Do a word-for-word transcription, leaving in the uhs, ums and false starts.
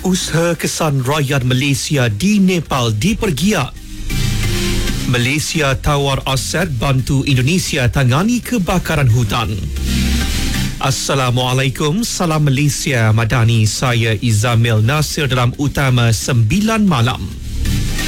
Usaha kesan rakyat Malaysia di Nepal dipergiat. Malaysia tawar aset bantu Indonesia tangani kebakaran hutan. Assalamualaikum, salam Malaysia Madani. Saya Izamil Nasir dalam Utama sembilan Malam.